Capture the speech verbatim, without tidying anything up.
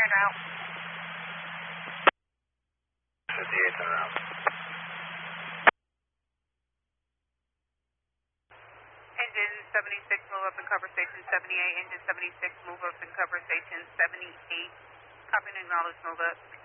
out. fifty-eight and out. Engine seventy-six, move up and cover station seventy-eight. Engine seventy-six, move up and cover station seventy-eight. Copy and acknowledge, move up.